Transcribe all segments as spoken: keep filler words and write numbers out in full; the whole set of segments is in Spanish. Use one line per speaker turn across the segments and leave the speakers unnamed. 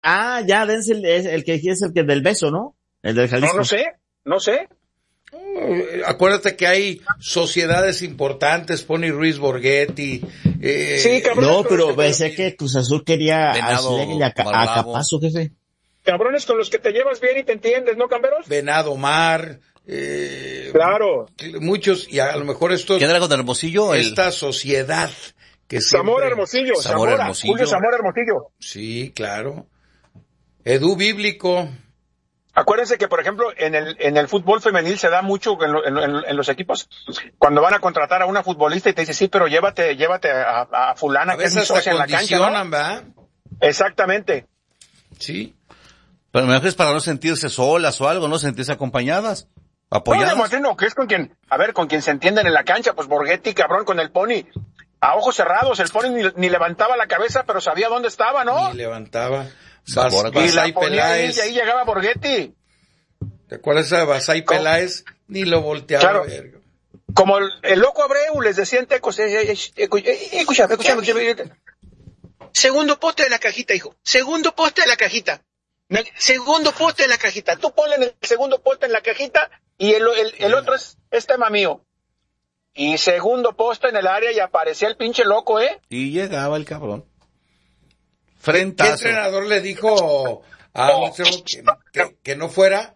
Ah, ya, Denzel es el que es el que del beso, ¿no? El del Jalisco.
No, no sé, no sé.
Uh, acuérdate que hay sociedades importantes, Pony Ruiz Borghetti. Eh,
Sí, cabrón.
No, pero pensé que Cruz Azul quería
Venado
a, a, a Capazo, jefe.
Cabrones con los que te llevas bien y te entiendes, ¿no, Camberos?
Venado Mar, eh,
Claro.
muchos, y a lo mejor estos,
¿Quién era con Hermosillo? El...
esta sociedad que
Zamora
siempre...
Hermosillo,
Zamora
Zamora,
Hermosillo.
Julio Zamora Hermosillo.
Sí, claro. Edu Bíblico.
Acuérdense que, por ejemplo, en el en el fútbol femenil se da mucho en, lo, en, en, en los equipos, cuando van a contratar a una futbolista y te dice, sí, pero llévate llévate a, a fulana
A
que es
veces
mi
hasta
socia en la cancha,
condicionan,
¿no?
¿verdad?
Exactamente.
Sí.
Pero me es para no sentirse solas o algo, no sentirse acompañadas,
No,
apoyadas.
no, no, que es con quien, a ver, con quien se entienden en la cancha, pues Borghetti, cabrón, con el Pony, a ojos cerrados, el Pony ni, ni levantaba la cabeza, pero sabía dónde estaba, ¿no?
Y levantaba.
Sabor,
Bas-
Y la
Basay
ponía ahí,
Peláez.
y ahí llegaba Borghetti.
¿Te acuerdas de Basay
¿Cómo?
Peláez? Ni lo volteaba
Claro.
a ver.
Como el, el loco Abreu les decía en Tecos, eh, eh, eh, eh, escúchame, escúchame, escúchame. Segundo poste de la cajita, hijo. Segundo poste de la cajita. Segundo poste de la cajita. Tú ponle el segundo poste en la cajita y el, el, el otro es, es tema mío. Y segundo poste en el área y aparecía el pinche loco, ¿eh?
Y llegaba el cabrón.
¿Qué
Frentazo.
entrenador le dijo a Marcelo que, que, que no fuera?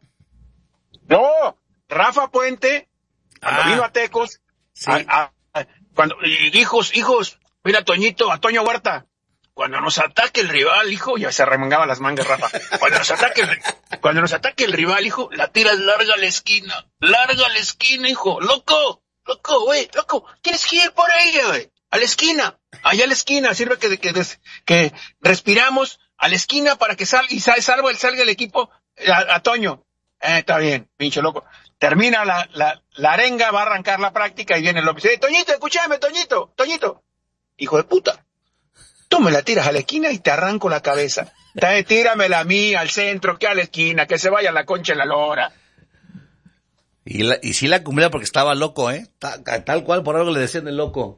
No, Rafa Puente, cuando
Ah,
vino a Tecos,
sí.
a, a, cuando, y, hijos, hijos, mira a Toñito, a Toño Huerta, cuando nos ataque el rival, hijo, ya se arremangaba las mangas, Rafa, cuando nos ataque el, cuando nos ataque el rival, hijo, la tiras larga a la esquina, larga a la esquina, hijo, loco, loco, güey, loco, tienes que ir por ella, güey, a la esquina, allá a la esquina, sirve que, que, que, que respiramos a la esquina para que salga, y sal, salvo el salga el equipo, a, a Toño. Eh, está bien, pinche loco. Termina la, la, la arenga, va a arrancar la práctica y viene López. Eh, Toñito, escúchame, Toñito, Toñito. Hijo de puta. Tú me la tiras a la esquina y te arranco la cabeza. Eh, tíramela a mí, al centro, que a la esquina, que se vaya la concha en la lora.
Y, la, y sí la cumplía porque estaba loco, ¿eh? Tal, tal cual, por algo le decían el loco.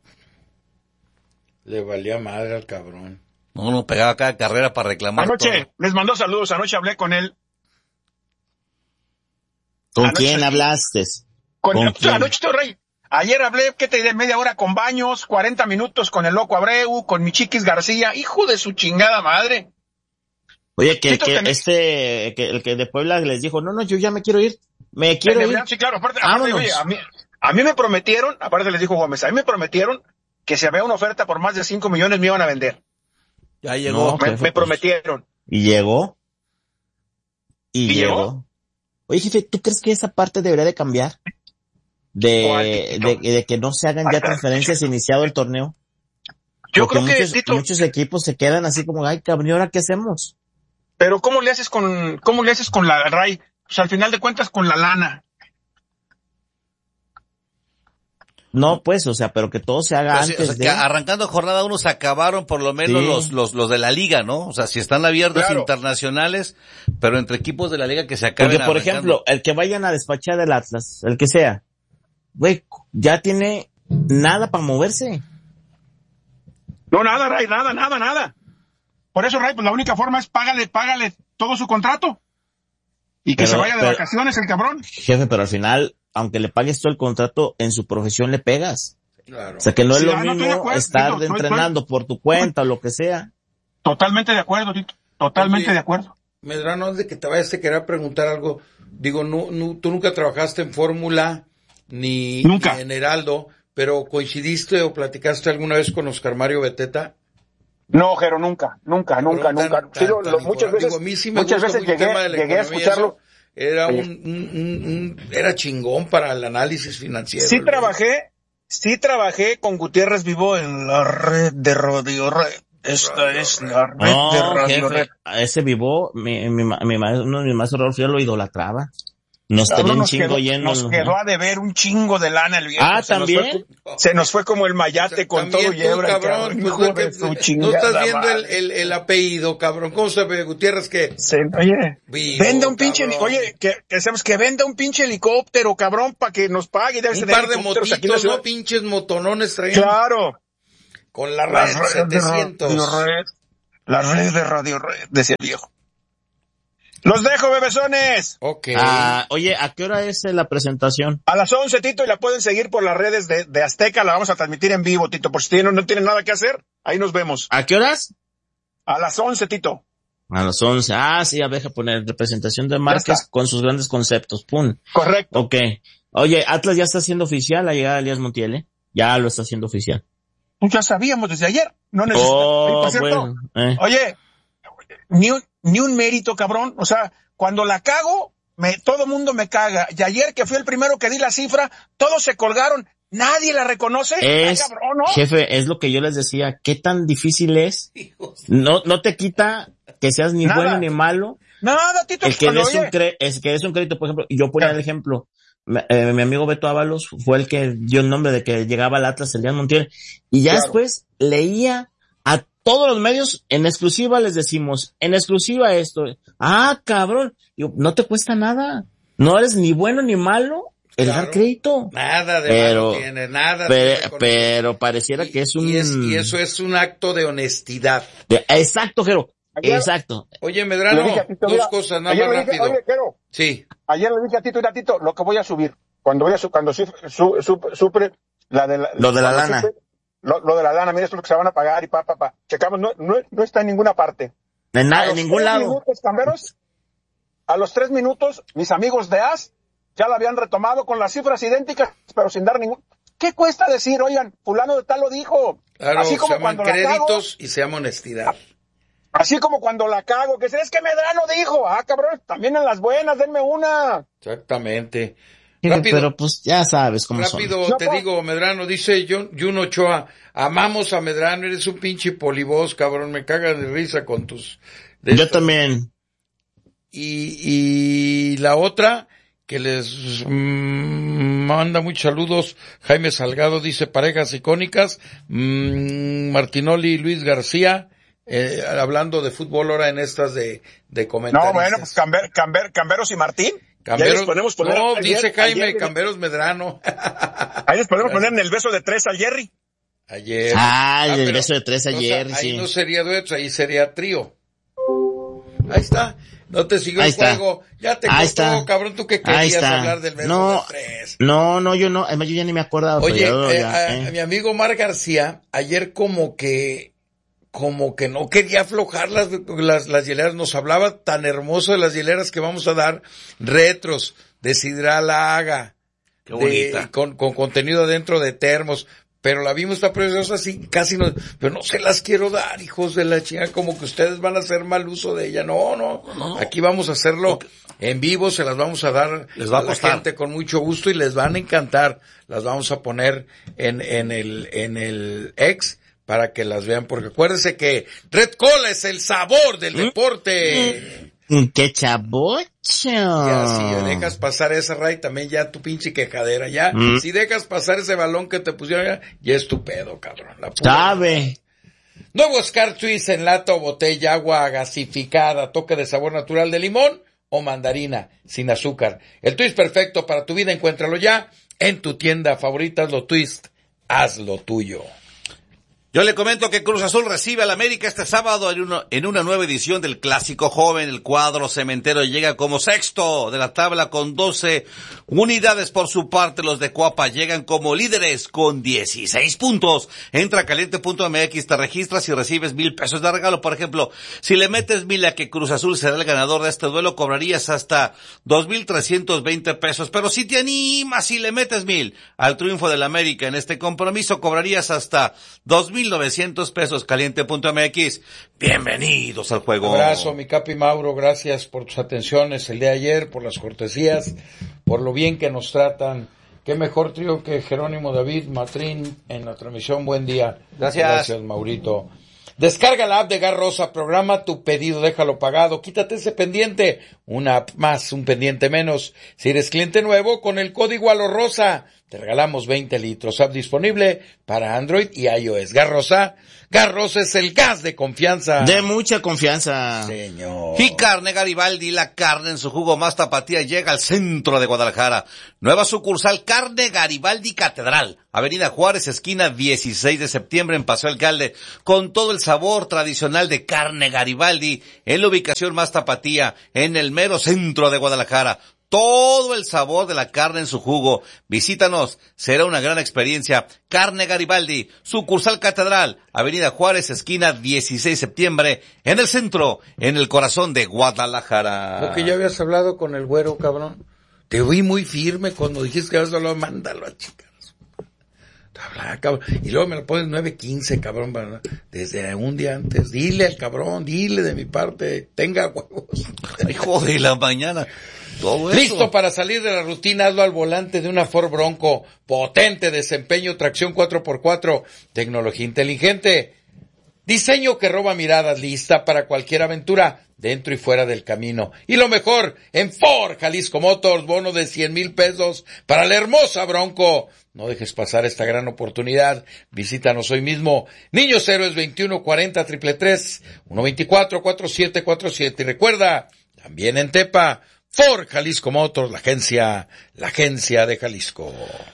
Le valía madre al cabrón.
No, no, pegaba cada carrera para reclamar
Anoche,
todo.
les mandó saludos, anoche hablé con él.
¿Con
Anoche
quién
sí.
hablaste?
Con,
¿Con quién?
Anoche, Rey. Ayer hablé, ¿qué te diré? Media hora con Baños, cuarenta minutos con el loco Abreu, con mi Chiquis García, hijo de su chingada madre.
Oye, que,
Tito,
que
ten-
este, que el que de Puebla les dijo, no, no, yo ya me quiero ir, me quiero ir.
Sí, claro, aparte, aparte,
Vámonos.
oye, a mí, a mí me prometieron, aparte les dijo Gómez, a mí me prometieron que si había una oferta por más de cinco millones me iban a vender.
Ya llegó.
No,
Me,
jefe,
me
pues.
prometieron.
Y llegó. Y,
¿Y
llegó.
llegó?
Oye, jefe, ¿tú crees que esa parte debería de cambiar?
¿Cuál,
De,
Tito?
de, de que no se hagan ya transferencias iniciado el torneo.
Yo
Porque
creo que,
muchos,
Tito,
muchos equipos se quedan así como, ay, cabrón, ¿y ahora qué hacemos?
pero ¿cómo le haces con, cómo le haces con la Ray? Pues al final de cuentas con la lana.
No, pues, o sea, pero que todo se haga
Pero sí,
antes
o sea,
de...
que arrancando jornada uno se acabaron por lo menos
Sí.
los, los, los de la liga, ¿no? O sea, si están abiertas
Claro.
internacionales, pero entre equipos de la liga que se acaben
Porque, por
arrancando.
ejemplo, el que vayan a despachar del Atlas, el que sea, güey, ya tiene nada para moverse.
No, nada, Ray, nada, nada, nada. Por eso, Ray, pues la única forma es págale, págale todo su contrato. Y que
Pero-
se vaya de
pero-
vacaciones el cabrón.
Jefe, pero al final, aunque le pagues todo el contrato, en su profesión le pegas.
Claro.
O sea, que no es
Sí,
lo
ah, no, estoy de
mismo
acuerdo,
estar
Tito, estoy-
entrenando por tu cuenta o lo que sea.
Totalmente de acuerdo, Tito. Totalmente
Oye,
de acuerdo.
Medrano, antes de que te vayas, te quería preguntar algo. Digo, no, no, tú nunca trabajaste en Fórmula ni,
Nunca.
ni en Heraldo, pero ¿coincidiste o platicaste alguna vez con Oscar Mario Beteta?
No, Jero, nunca, nunca, nunca,
Tan-
nunca.
tan-
Sí, lo-
tan
lo- muchas
informado.
veces,
Digo, a mí sí me
muchas
gusta
veces
mucho el
llegué,
tema de la
llegué a
economía y
escucharlo.
eso. Era
Sí.
un, un, un- un- era chingón para el análisis financiero.
Sí
el-
trabajé, sí trabajé con Gutiérrez Vivo en la red de Radio Red. Esta
Radio
es
Red.
la red de
No,
Radio Red.
jefe, a ese vivo, mi, mi, ma- mi maestro, uno de mis maestros, Rolfo, yo lo idolatraba. Nos tenía
Cabrón,
un
nos
chingo
quedó,
lleno.
nos quedó a deber un chingo de lana el viejo.
Ah,
Se nos
¿también?
fue- se nos fue como el mayate con
También
todo
tú,
yebra,
cabrón,
cabrón,
pues,
hijo
no, que-
de su
no
chingada
estás viendo el,
madre.
el, el apellido, cabrón. ¿Cómo se ve Gutiérrez que?
Se- oye,
Vivo,
venda un pinche,
cabrón.
oye, que, que hacemos que venda un pinche helicóptero, cabrón, para que nos pague. Debes
Un
tener
par de
helicópteros aquí en la
motitos,
ciudad.
¿no? Pinches motonones traían
Claro.
con la
Las
red
redes de
setecientos.
Radio Red. Las redes de Radio Red, decía el viejo. Los dejo, bebesones.
Ok.
Ah, oye, ¿a qué hora es eh, la presentación?
A las once, Tito, y la pueden seguir por las redes de, de Azteca. La vamos a transmitir en vivo, Tito. Por si tienen, no tienen nada que hacer, ahí nos vemos.
¿A qué horas?
A las once, Tito.
A las once. Ah, sí, deja poner representación de Márquez con sus grandes conceptos. Pum.
Correcto.
Ok. Oye, Atlas ya está haciendo oficial la llegada de Elías Montiel, ¿eh? Ya lo está haciendo oficial.
Pues ya sabíamos desde ayer. No necesitamos.
Oh,
por cierto,
bueno, eh.
Oye, ni un, ni un mérito, cabrón. O sea, cuando la cago, me, todo mundo me caga. Y ayer que fui el primero que di la cifra, todos se colgaron. Nadie la reconoce.
Es,
Ay, cabrón, ¿no?
jefe, es lo que yo les decía. ¿Qué tan difícil es? No, no te quita que seas ni
Nada.
bueno ni malo.
Nada, Tito.
El que
cuando,
des un
oye,
cre es que des un crédito, por ejemplo, yo ponía
Ya.
el ejemplo, me- eh, mi amigo Beto Ábalos fue el que dio el nombre de que llegaba al Atlas Elías Montiel, y ya
Claro.
después leía a todos los medios, en exclusiva les decimos, en exclusiva esto, ah, cabrón, digo, no te cuesta nada, no eres ni bueno ni malo, el
Claro.
dar crédito,
Nada de
Pero-
malo tiene, nada.
pero,
tiene con-
pero pareciera
y,
que es un...
y, es- y eso es un acto de honestidad.
de- exacto, Jero,
Ayer-
exacto.
Oye, Medrano,
le dije a Tito,
dos
mira,
cosas, nada
ayer
más
le dije,
rápido.
oye, Quero,
Sí,
ayer le dije a Tito, mira, Tito, lo que voy a subir. Cuando voy a su, cuando su, su, su, supre, la de la,
Lo de la
cuando
lana.
supre, lo, lo de la lana, mira esto es lo que se van a pagar y pa, pa, pa. Checamos, no, no, no está en ninguna parte.
En,
A
na- en
los
ningún
tres
lado.
minutos, camberos, a los tres minutos, mis amigos de A S ya la habían retomado con las cifras idénticas, pero sin dar ningún... ¿Qué cuesta decir, oigan, fulano de tal lo dijo?
claro,
Así
se
como
llaman
cuando la cago,
créditos y se llama honestidad.
así como cuando la cago, que es que Medrano dijo, ah, cabrón, también en las buenas, denme una.
Exactamente.
Jefe,
Rápido.
pero pues ya sabes cómo son.
Rápido,
No,
te
pa-
digo, Medrano, dice Jun, Jun Ochoa, amamos a Medrano, eres un pinche polibos, cabrón, me cagas de risa con tus... de
Yo
estas-
también.
Y, y la otra, que les mm, manda muchos saludos, Jaime Salgado dice parejas icónicas, mm, Martinoli y Luis García, eh, hablando de fútbol ahora en estas de, de comentaristas.
No, bueno, pues Camber, Camber, Camberos y Martín.
Camberos,
Y ahí les podemos poner,
no,
ayer-
dice Jaime,
ayer-
Camberos Medrano.
Ahí les podemos poner en el beso de tres al Jerry.
Ayer.
Ah, el
pero
beso de tres
no,
ayer,
o sea, ahí
sí.
no sería dueto, ahí sería trío. Ahí está. No te siguió
Ahí
el
está.
juego. Ya te
Ahí
costó,
está.
cabrón, tú que
Ahí
querías
está.
hablar del beso
No,
de tres.
no, no, yo no, además yo ya ni me acordaba.
Oye,
pero yo
eh,
ya,
a,
eh.
a mi amigo Mar García, ayer como que, como que no quería aflojar las, las, las hieleras, nos hablaba tan hermoso de las hieleras que vamos a dar, retros, de Sidral Haga,
Qué
de-
bonita.
con, con contenido dentro de termos, pero la vimos, está preciosa, así, casi no, pero no se las quiero dar, hijos de la chingada, como que ustedes van a hacer mal uso de ella, no, no,
No.
aquí vamos a hacerlo en vivo, se las vamos a dar
Les va a
la
costar.
gente con mucho gusto y les van a encantar, las vamos a poner en, en el, en el ex para que las vean, porque acuérdense que Red Cola es el sabor del deporte.
¡Qué chabocho!
Ya, si dejas pasar esa Ray, también ya tu pinche quejadera, ya.
Mm.
Si dejas pasar ese balón que te pusieron, ya, ya es tu pedo, cabrón. La pura-
Sabe.
Nuevo Scar Twist en lata o botella, agua gasificada, toque de sabor natural de limón o mandarina, sin azúcar. El twist perfecto para tu vida, encuéntralo ya en tu tienda favorita, Hazlo Twist, hazlo tuyo.
Yo le comento que Cruz Azul recibe al América este sábado en, uno, en una nueva edición del Clásico Joven. El cuadro cementero llega como sexto de la tabla con doce unidades. Por su parte, los de Cuapa llegan como líderes con dieciséis puntos. Entra a caliente punto m x, te registras y recibes mil pesos de regalo. Por ejemplo, si le metes mil a que Cruz Azul será el ganador de este duelo, cobrarías hasta dos mil trescientos veinte pesos. Pero si te animas y le metes mil al triunfo del América en este compromiso, cobrarías hasta dos mil novecientos pesos. Caliente punto m x. Bienvenidos al juego.
Abrazo, mi Capi Mauro, gracias por tus atenciones el día de ayer, por las cortesías, por lo bien que nos tratan. Qué mejor trío que Jerónimo David Matrín en la transmisión. Buen día.
Gracias.
Gracias, Maurito. Descarga la app de Gar Rosa, programa tu pedido, déjalo pagado, quítate ese pendiente, una app más, un pendiente menos. Si eres cliente nuevo, con el código A lo Rosa, te regalamos veinte litros. App disponible para Android y iOS. Garrosa, Garrosa es el gas de confianza.
De mucha confianza.
Señor.
Y Carne Garibaldi, la carne en su jugo más tapatía, llega al centro de Guadalajara. Nueva sucursal Carne Garibaldi Catedral, Avenida Juárez, esquina dieciséis de septiembre en Paseo Alcalde, con todo el sabor tradicional de Carne Garibaldi, en la ubicación más tapatía, en el mero centro de Guadalajara. Todo el sabor de la carne en su jugo. Visítanos, será una gran experiencia. Carne Garibaldi, sucursal Catedral, Avenida Juárez, esquina dieciséis de septiembre, en el centro, en el corazón de Guadalajara.
Lo que ya habías hablado con el güero, cabrón. Te oí muy firme cuando dijiste que habías hablado, mándalo a chicas. Habla, cabrón. Y luego me lo pones nueve quince, cabrón, ¿verdad? Desde un día antes. Dile al cabrón, dile de mi parte, tenga huevos.
Hijo de la mañana. Todo eso.
Listo para salir de la rutina, hazlo al volante de una Ford Bronco. Potente desempeño, tracción cuatro por cuatro, tecnología inteligente. Diseño que roba miradas, lista para cualquier aventura, dentro y fuera del camino. Y lo mejor, en Ford Jalisco Motors, bono de cien mil pesos para la hermosa Bronco. No dejes pasar esta gran oportunidad. Visítanos hoy mismo. Niños Héroes veintiuno cuarenta triple tres, uno veinticuatro cuarenta y siete cuarenta y siete. Y recuerda, también en Tepa, Ford Jalisco Motors, la agencia, la agencia de Jalisco.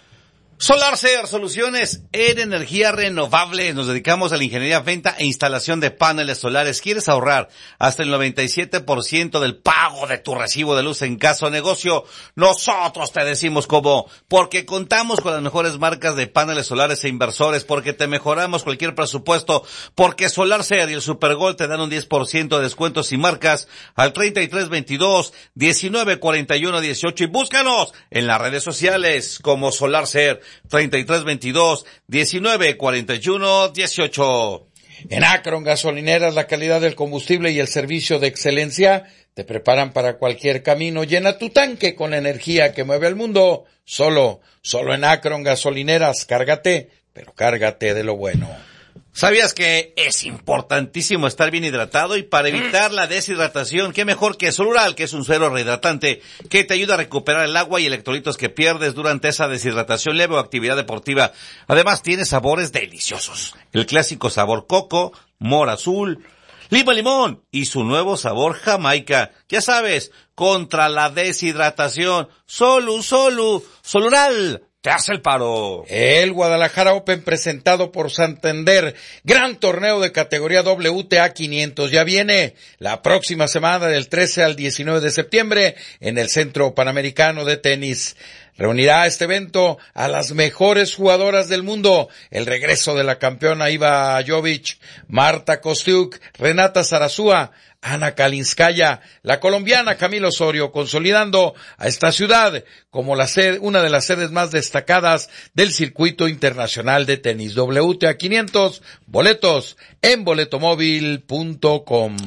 SolarCer, soluciones en energía renovable. Nos dedicamos a la ingeniería, venta e instalación de paneles solares. ¿Quieres ahorrar hasta el noventa y siete por ciento del pago de tu recibo de luz en caso de negocio? Nosotros te decimos cómo. Porque contamos con las mejores marcas de paneles solares e inversores. Porque te mejoramos cualquier presupuesto. Porque SolarCer y el Supergol te dan un diez por ciento de descuentos y marcas al treinta y tres veintidós, diecinueve cuarenta y uno dieciocho. Y búscanos en las redes sociales como SolarCer. treinta y tres veintidós, diecinueve cuarenta y uno dieciocho.
En Akron Gasolineras, la calidad del combustible y el servicio de excelencia te preparan para cualquier camino. Llena tu tanque con la energía que mueve al mundo. Solo, solo en Akron Gasolineras. Cárgate, pero cárgate de lo bueno.
¿Sabías que es importantísimo estar bien hidratado? Y para evitar la deshidratación, qué mejor que Solural, que es un suero rehidratante que te ayuda a recuperar el agua y electrolitos que pierdes durante esa deshidratación leve o actividad deportiva. Además, tiene sabores deliciosos. El clásico sabor coco, mora azul, lima limón y su nuevo sabor jamaica. Ya sabes, contra la deshidratación. Solu, Solu, Solural. Te hace el paro.
El Guadalajara Open presentado por Santander. Gran torneo de categoría W T A quinientos. Ya viene la próxima semana del trece al diecinueve de septiembre en el Centro Panamericano de Tenis. Reunirá a este evento a las mejores jugadoras del mundo. El regreso de la campeona Iva Jovic, Marta Kostiuk, Renata Zarazúa, Ana Kalinskaya, la colombiana Camila Osorio, consolidando a esta ciudad como la sede, una de las sedes más destacadas del circuito internacional de tenis. W T A quinientos, boletos en boletomóvil punto com.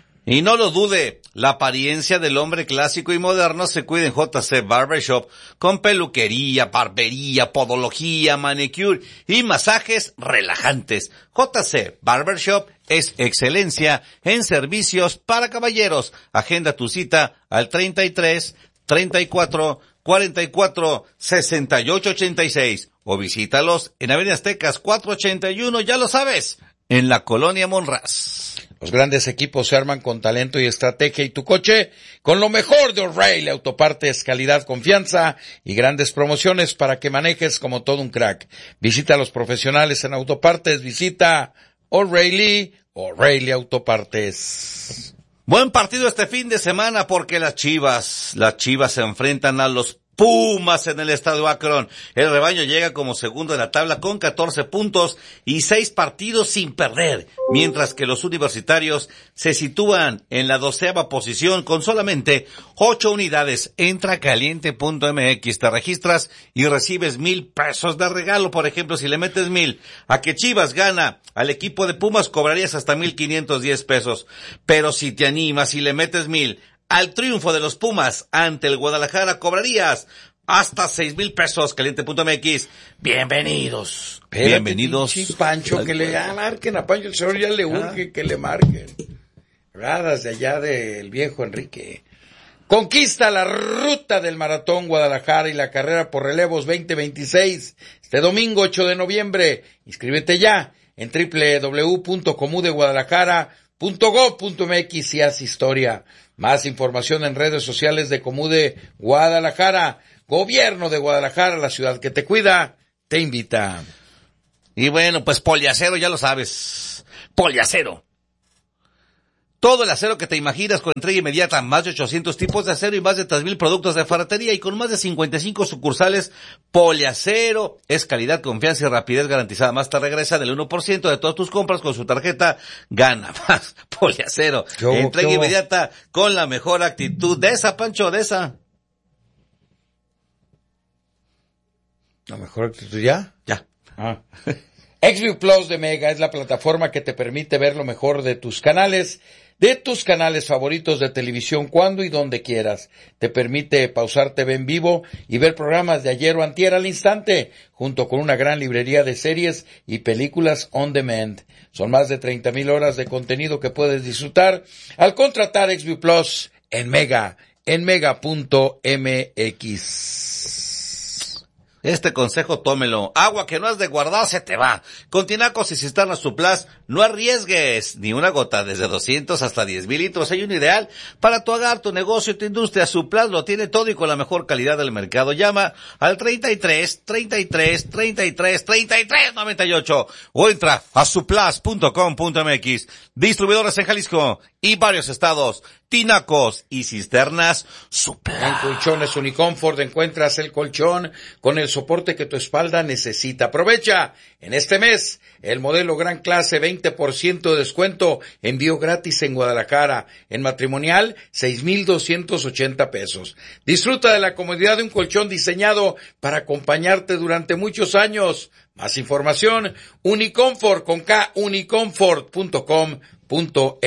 Y no lo dude, la apariencia del hombre clásico y moderno se cuida en J C Barbershop, con peluquería, barbería, podología, manicure y masajes relajantes. J C Barbershop es excelencia en servicios para caballeros. Agenda tu cita al treinta y tres, treinta y cuatro, cuarenta y cuatro, sesenta y ocho ochenta y seis o visítalos en Avenida Aztecas cuatrocientos ochenta y uno, ya lo sabes, en la Colonia Monraz.
Los grandes equipos se arman con talento y estrategia, y tu coche con lo mejor de O'Reilly Autopartes, calidad, confianza y grandes promociones para que manejes como todo un crack. Visita a los profesionales en Autopartes, visita O'Reilly, O'Reilly Autopartes.
Buen partido este fin de semana porque las Chivas, las Chivas se enfrentan a los Pumas en el Estadio Akron. El rebaño llega como segundo de la tabla con catorce puntos y seis partidos sin perder, mientras que los universitarios se sitúan en la doceava posición con solamente ocho unidades. Entra a caliente punto m x, te registras y recibes mil pesos de regalo. Por ejemplo, si le metes mil a que Chivas gana al equipo de Pumas, cobrarías hasta mil quinientos diez pesos. Pero si te animas y le metes mil al triunfo de los Pumas ante el Guadalajara, cobrarías hasta seis mil pesos. Caliente punto m x. Bienvenidos.
Espérate,
Bienvenidos.
pinche Pancho, que le marquen a Pancho, el señor ya le urge ah. que le marquen. Radas de allá del viejo Enrique. Conquista la ruta del Maratón Guadalajara y la carrera por relevos veinte veintiséis este domingo ocho de noviembre. Inscríbete ya en doble u doble u doble u punto comudeguadalajara punto gob punto mx y haz historia. Más información en redes sociales de Comude Guadalajara. Gobierno de Guadalajara, la ciudad que te cuida, te invita.
Y bueno, pues Poliacero, ya lo sabes. Poliacero. Todo el acero que te imaginas con entrega inmediata, más de ochocientos tipos de acero y más de tres mil productos de ferretería y con más de cincuenta y cinco sucursales. Poliacero es calidad, confianza y rapidez garantizada. Más te regresa del uno por ciento de todas tus compras con su tarjeta Gana Más. Poliacero,
yo,
entrega
yo.
inmediata con la mejor actitud. De esa, Pancho, de esa.
¿La mejor actitud ya?
Ya.
Ah. XView Plus de Mega es la plataforma que te permite ver lo mejor de tus canales, de tus canales favoritos de televisión cuando y donde quieras. Te permite pausar T V en vivo y ver programas de ayer o antier al instante, junto con una gran librería de series y películas on demand. Son más de treinta mil horas de contenido que puedes disfrutar al contratar XView Plus en Mega, en mega punto mx.
Este consejo tómelo. Agua que no has de guardar se te va. Con tinacos y cisternas Suplas, no arriesgues ni una gota. Desde doscientos hasta diez mil litros. Hay un ideal para tu hogar, tu negocio, tu industria. Suplas lo tiene todo y con la mejor calidad del mercado. Llama al treinta y tres, treinta y tres, treinta y tres, treinta y tres, noventa y ocho o entra a suplas punto com punto mx. Distribuidores en Jalisco y varios estados. Tinacos y cisternas Suplas.
En Colchones Uniconfort encuentras el colchón con el soporte que tu espalda necesita. Aprovecha en este mes el modelo Gran Clase, veinte por ciento de descuento, envío gratis en Guadalajara. En matrimonial, seis mil doscientos ochenta pesos. Disfruta de la comodidad de un colchón diseñado para acompañarte durante muchos años. Más información, Uniconfort con K, uniconfort punto com punto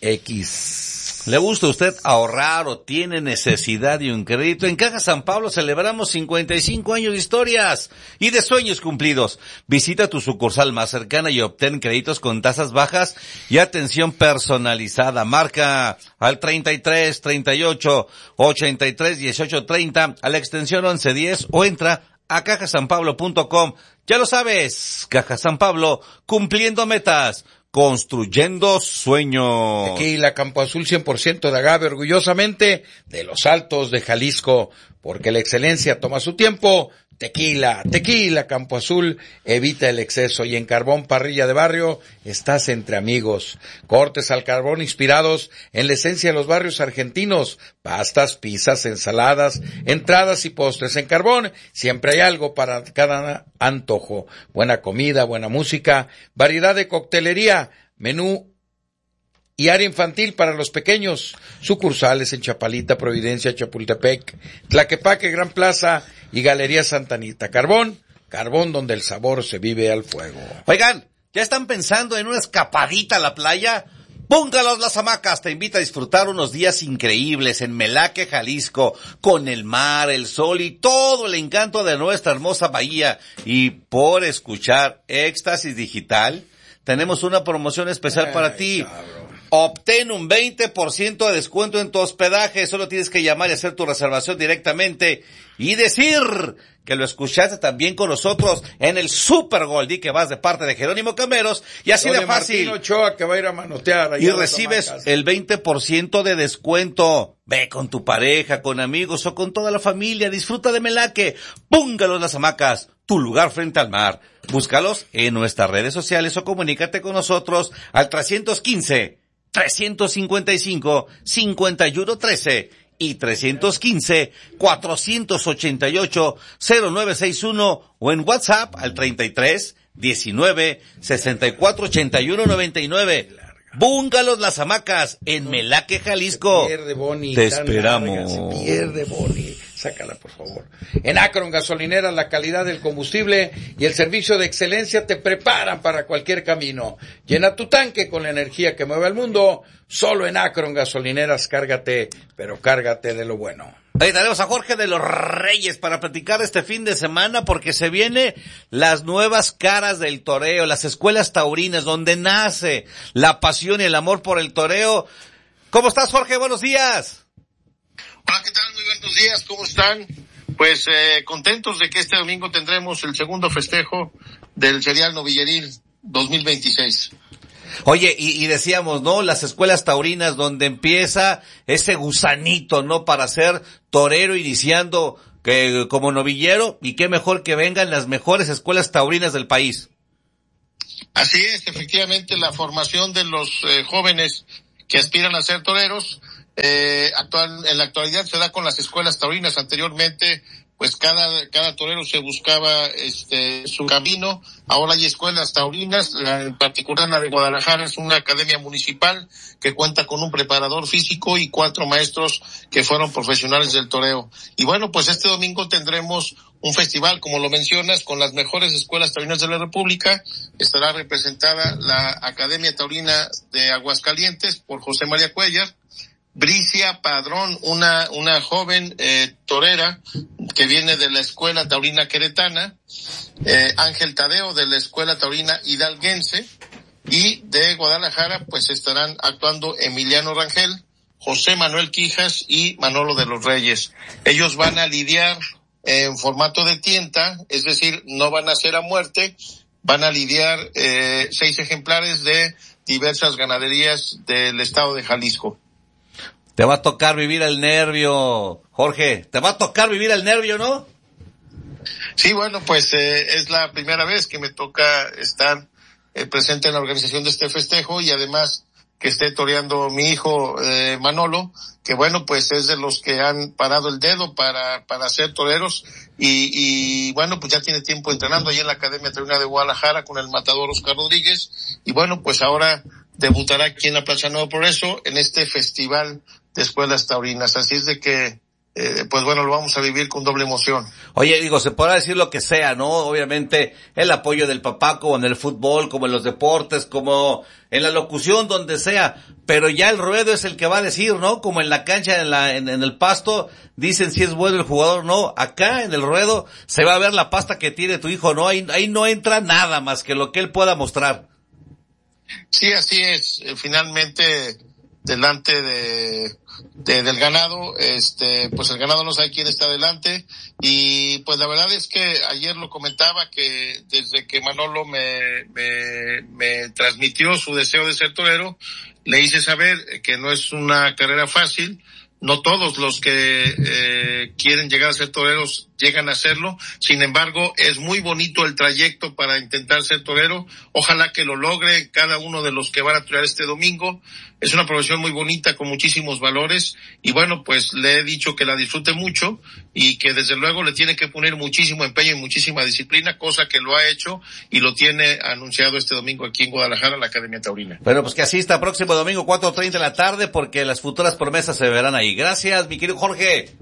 mx.
¿Le gusta a usted ahorrar o tiene necesidad de un crédito? En Caja San Pablo celebramos cincuenta y cinco años de historias y de sueños cumplidos. Visita tu sucursal más cercana y obtén créditos con tasas bajas y atención personalizada. Marca al treinta y tres, treinta y ocho, ochenta y tres, dieciocho, treinta a la extensión once diez o entra a caja san pablo punto com. Ya lo sabes, Caja San Pablo, cumpliendo metas, construyendo sueños.
Tequila Campo Azul cien por ciento de agave, orgullosamente de los Altos de Jalisco, porque la excelencia toma su tiempo. Tequila, tequila Campo Azul, evita el exceso. Y en Carbón Parrilla de Barrio estás entre amigos. Cortes al carbón inspirados en la esencia de los barrios argentinos. Pastas, pizzas, ensaladas, entradas y postres. En Carbón siempre hay algo para cada antojo. Buena comida, buena música, variedad de coctelería, menú y área infantil para los pequeños. Sucursales en Chapalita, Providencia, Chapultepec, Tlaquepaque, Gran Plaza y Galería Santa Anita. Carbón, carbón donde el sabor se vive al fuego.
Oigan, ¿ya están pensando en una escapadita a la playa? Búngalos Las Hamacas te invita a disfrutar unos días increíbles en Melaque, Jalisco, con el mar, el sol y todo el encanto de nuestra hermosa bahía. Y por escuchar Éxtasis Digital, tenemos una promoción especial Ay, para ti. Cabrón. Obtén un veinte por ciento de descuento en tu hospedaje. Solo tienes que llamar y hacer tu reservación directamente y decir que lo escuchaste también con nosotros en el Super Gold y que vas de parte de Jerónimo Cameros y así de, de fácil.
Martín Ochoa que va a ir a manotear
y recibes el veinte por ciento de descuento. Ve con tu pareja, con amigos o con toda la familia. Disfruta de Melaque. Búngalos Las Hamacas, tu lugar frente al mar. Búscalos en nuestras redes sociales o comunícate con nosotros al trescientos quince, trescientos cincuenta y cinco, cincuenta y uno trece y trescientos quince, cuatrocientos ochenta y ocho, cero nueve sesenta y uno o en WhatsApp al treinta y tres, diecinueve, sesenta y cuatro, ochenta y uno, noventa y nueve. Búngalos Las Hamacas en Melaque, Jalisco.
Se pierde, Bonnie.
Te esperamos.
Larga, se pierde, Bonnie. Sácala, por favor. En Akron Gasolineras, la calidad del combustible y el servicio de excelencia te preparan para cualquier camino. Llena tu tanque con la energía que mueve al mundo. Solo en Akron Gasolineras, cárgate, pero cárgate de lo bueno.
Ahí tenemos a Jorge de los Reyes para platicar este fin de semana porque se vienen las nuevas caras del toreo, las escuelas taurinas donde nace la pasión y el amor por el toreo. ¿Cómo estás, Jorge? Buenos días.
Hola, buenos días, ¿cómo están? Pues eh, contentos de que este domingo tendremos el segundo festejo del Serial Novilleril dos mil veintiséis.
Oye, y, y decíamos, ¿no? Las escuelas taurinas donde empieza ese gusanito, ¿no? Para ser torero iniciando que como novillero, y qué mejor que vengan las mejores escuelas taurinas del país.
Así es, efectivamente, la formación de los eh, jóvenes que aspiran a ser toreros, eh, actual, en la actualidad se da con las escuelas taurinas. Anteriormente, pues cada, cada torero se buscaba, este, su camino. Ahora hay escuelas taurinas, la, en particular la de Guadalajara es una academia municipal que cuenta con un preparador físico y cuatro maestros que fueron profesionales del toreo. Y bueno, pues este domingo tendremos un festival, como lo mencionas, con las mejores escuelas taurinas de la República. Estará representada la Academia Taurina de Aguascalientes por José María Cuellar, Bricia Padrón, una una joven eh, torera que viene de la Escuela Taurina Queretana, eh, Ángel Tadeo de la Escuela Taurina Hidalguense, y de Guadalajara pues estarán actuando Emiliano Rangel, José Manuel Quijas y Manolo de los Reyes. Ellos van a lidiar en formato de tienta, es decir, no van a ser a muerte, van a lidiar eh, seis ejemplares de diversas ganaderías del estado de Jalisco.
Te va a tocar vivir el nervio, Jorge, te va a tocar vivir el nervio, ¿no?
Sí, bueno, pues eh, es la primera vez que me toca estar eh, presente en la organización de este festejo, y además que esté toreando mi hijo eh, Manolo, que bueno, pues es de los que han parado el dedo para para ser toreros, y, y bueno, pues ya tiene tiempo entrenando ahí en la Academia Taurina de Guadalajara con el matador Oscar Rodríguez, y bueno, pues ahora debutará aquí en la Plaza Nuevo Progreso en este festival de escuelas taurinas. Así es de que, eh, pues bueno, lo vamos a vivir con doble emoción.
Oye, digo, se podrá decir lo que sea, ¿no? Obviamente, el apoyo del papá, como en el fútbol, como en los deportes, como en la locución, donde sea, pero ya el ruedo es el que va a decir, ¿no? Como en la cancha, en la, en, en el pasto, dicen si es bueno el jugador, no. Acá, en el ruedo, se va a ver la pasta que tiene tu hijo, ¿no? Ahí, ahí no entra nada más que lo que él pueda mostrar.
Sí, así es. Finalmente, delante de, de del ganado, este, pues el ganado no sabe quién está delante, y pues la verdad es que ayer lo comentaba que desde que Manolo me, me, me transmitió su deseo de ser torero, le hice saber que no es una carrera fácil. No todos los que eh, quieren llegar a ser toreros llegan a serlo. Sin embargo, es muy bonito el trayecto para intentar ser torero. Ojalá que lo logre cada uno de los que van a torear este domingo. Es una profesión muy bonita con muchísimos valores, y bueno, pues le he dicho que la disfrute mucho y que desde luego le tiene que poner muchísimo empeño y muchísima disciplina, cosa que lo ha hecho y lo tiene anunciado este domingo aquí en Guadalajara, la Academia Taurina.
Bueno, pues que asista próximo domingo cuatro treinta de la tarde, porque las futuras promesas se verán ahí. Gracias, mi querido Jorge.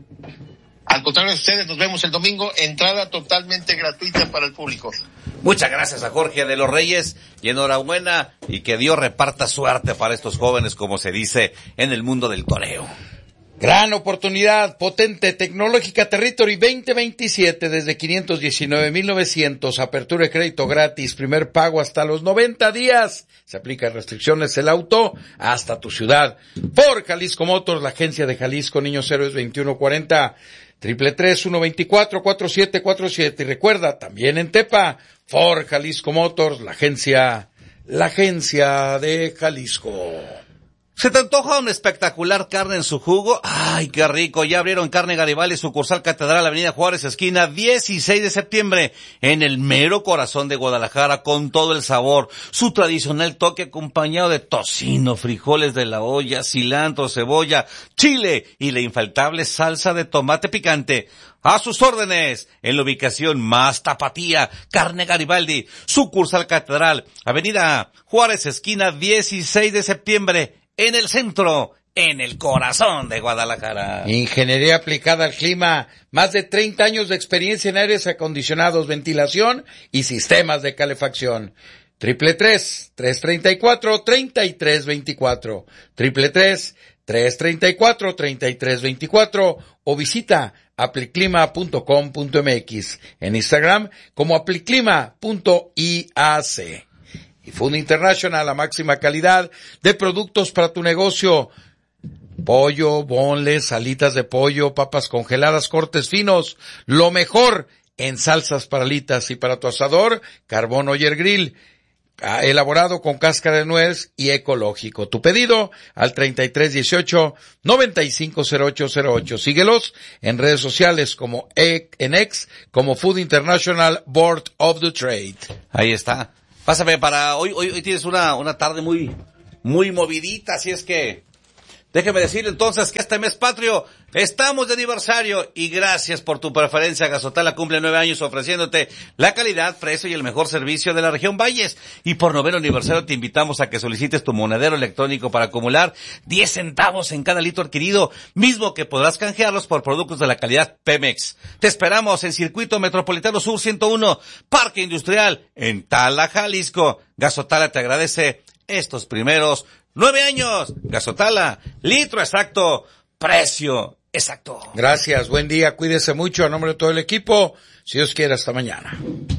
Al contrario de ustedes, nos vemos el domingo, entrada totalmente gratuita para el público.
Muchas gracias a Jorge de los Reyes, y enhorabuena, y que Dios reparta suerte para estos jóvenes, como se dice en el mundo del toreo.
Gran oportunidad, potente, tecnológica Territory veinte veintisiete, desde quinientos diecinueve mil novecientos, apertura de crédito gratis, primer pago hasta los noventa días, se aplican restricciones, el auto hasta tu ciudad. Por Jalisco Motors, la agencia de Jalisco, Niños Héroes veintiuno cuarenta, triple tres uno veinticuatro cuatro siete cuatro siete, y recuerda, también en Tepa, Ford Jalisco Motors, la agencia, la agencia de Jalisco.
¿Se te antoja una espectacular carne en su jugo? ¡Ay, qué rico! Ya abrieron Carne Garibaldi, sucursal Catedral, Avenida Juárez, esquina dieciséis de septiembre, en el mero corazón de Guadalajara, con todo el sabor. Su tradicional toque acompañado de tocino, frijoles de la olla, cilantro, cebolla, chile y la infaltable salsa de tomate picante. A sus órdenes, en la ubicación más tapatía, Carne Garibaldi, sucursal Catedral, Avenida Juárez, esquina dieciséis de septiembre, en el centro, en el corazón de Guadalajara.
Ingeniería aplicada al clima, más de treinta años de experiencia en aires acondicionados, ventilación y sistemas de calefacción. Triple tres, tres treinta y cuatro, treinta y tres veinticuatro. Triple tres, tres treinta y cuatro, treinta y tres veinticuatro, o visita apliclima punto com punto mx, en Instagram como apliclima punto iac. Y Food International, la máxima calidad de productos para tu negocio. pollo, bonles, alitas de pollo, papas congeladas, cortes finos, lo mejor en salsas para alitas y para tu asador, Carbón Oyer Grill, elaborado con cáscara de nuez y ecológico. Tu pedido al treinta y tres dieciocho, noventa y cinco cero ocho cero ocho. Síguelos en redes sociales como en X, como Food International Board of the Trade.
Ahí está. Pásame para hoy, hoy, hoy tienes una, una tarde muy, muy movidita, así es que déjeme decir entonces que este mes patrio estamos de aniversario y gracias por tu preferencia. Gazotala cumple nueve años ofreciéndote la calidad, precio y el mejor servicio de la región Valles. Y por noveno aniversario te invitamos a que solicites tu monedero electrónico para acumular diez centavos en cada litro adquirido, mismo que podrás canjearlos por productos de la calidad Pemex. Te esperamos en Circuito Metropolitano Sur ciento uno, Parque Industrial, en Tala, Jalisco. Gazotala te agradece estos primeros nueve años. Gazotala, litro exacto, precio exacto.
Gracias, buen día, cuídese mucho a nombre de todo el equipo. Si Dios quiere, hasta mañana.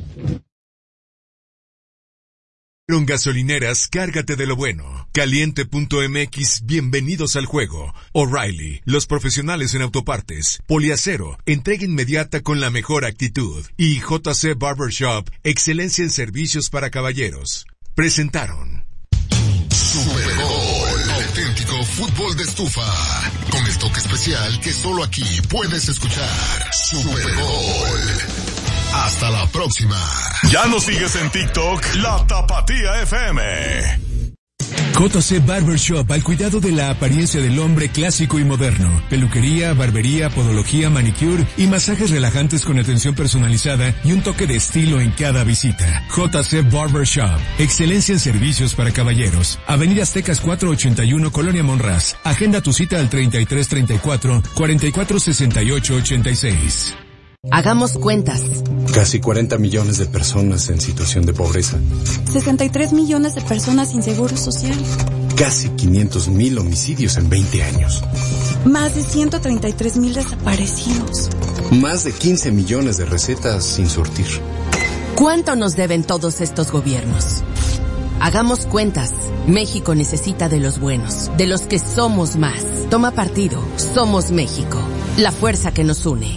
En gasolineras, cárgate de lo bueno. Caliente punto m x, bienvenidos al juego. O'Reilly, los profesionales en autopartes. Poliacero, entrega inmediata con la mejor actitud. Y J C Barbershop, excelencia en servicios para caballeros. Presentaron
Super Gol, auténtico fútbol de estufa, con el toque especial que solo aquí puedes escuchar. Super Gol. Hasta la próxima.
Ya nos sigues en TikTok, La Tapatía F M.
J C Barbershop, al cuidado de la apariencia del hombre clásico y moderno. Peluquería, barbería, podología, manicure y masajes relajantes con atención personalizada y un toque de estilo en cada visita. J C Barbershop, excelencia en servicios para caballeros. Avenida Aztecas cuatrocientos ochenta y uno, Colonia Monraz. Agenda tu cita al treinta y tres treinta y cuatro, cuarenta y cuatro sesenta y ocho ochenta y seis.
Hagamos cuentas.
Casi cuarenta millones de personas en situación de pobreza.
sesenta y tres millones de personas sin seguro social.
Casi quinientos mil homicidios en veinte años.
Más de ciento treinta y tres mil desaparecidos.
Más de quince millones de recetas sin surtir.
¿Cuánto nos deben todos estos gobiernos? Hagamos cuentas. México necesita de los buenos, de los que somos más. Toma partido. Somos México. La fuerza que nos une.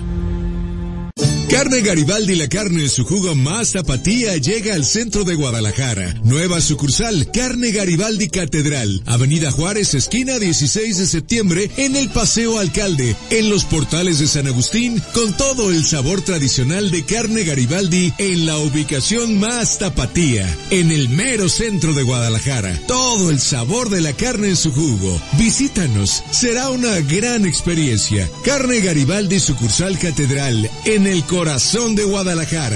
Carne Garibaldi, la carne en su jugo más tapatía, llega al centro de Guadalajara. Nueva sucursal, Carne Garibaldi Catedral, Avenida Juárez, esquina dieciséis de septiembre, en el Paseo Alcalde, en los portales de San Agustín, con todo el sabor tradicional de Carne Garibaldi en la ubicación más tapatía, en el mero centro de Guadalajara. Todo el sabor de la carne en su jugo. Visítanos, será una gran experiencia. Carne Garibaldi, sucursal Catedral, en el corazón de Guadalajara.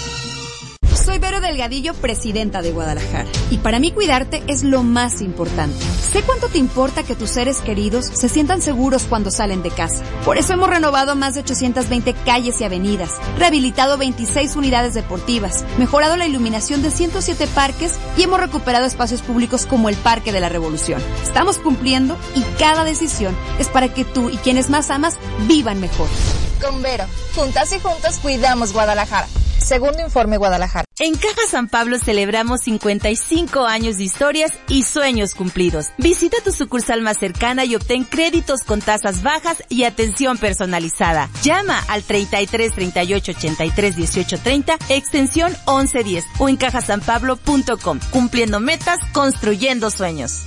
Soy Vero Delgadillo, presidenta de Guadalajara. Y para mí cuidarte es lo más importante. Sé cuánto te importa que tus seres queridos se sientan seguros cuando salen de casa. Por eso hemos renovado más de ochocientas veinte calles y avenidas, rehabilitado veintiséis unidades deportivas, mejorado la iluminación de ciento siete parques y hemos recuperado espacios públicos como el Parque de la Revolución. Estamos cumpliendo y cada decisión es para que tú y quienes más amas vivan mejor.
Con Vero, juntas y juntos cuidamos Guadalajara. Segundo informe Guadalajara.
En Caja San Pablo celebramos cincuenta y cinco años de historias y sueños cumplidos. Visita tu sucursal más cercana y obtén créditos con tasas bajas y atención personalizada. Llama al treinta y tres treinta y ocho ochenta y tres dieciocho treinta, extensión once diez o en caja san pablo punto com. Cumpliendo metas, construyendo sueños.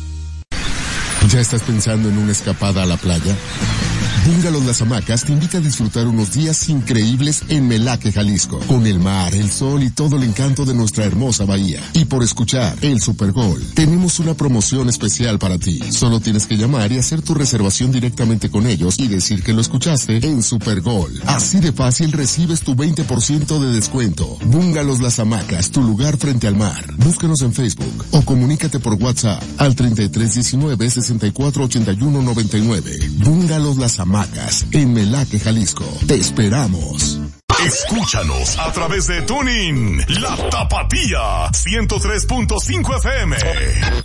¿Ya estás pensando en una escapada a la playa? Bungalows Las Hamacas te invita a disfrutar unos días increíbles en Melaque, Jalisco, con el mar, el sol y todo el encanto de nuestra hermosa bahía. Y por escuchar el Super Gol, tenemos una promoción especial para ti. Solo tienes que llamar y hacer tu reservación directamente con ellos y decir que lo escuchaste en Super Gol. Así de fácil recibes tu veinte por ciento de descuento. Bungalows Las Hamacas, tu lugar frente al mar. Búscanos en Facebook o comunícate por WhatsApp al treinta y tres diecinueve sesenta y cuatro ochenta y uno noventa y nueve. Bungalows Las Hamacas, en Melaque, Jalisco. Te esperamos.
Escúchanos a través de TuneIn, La Tapatía, ciento tres punto cinco F M.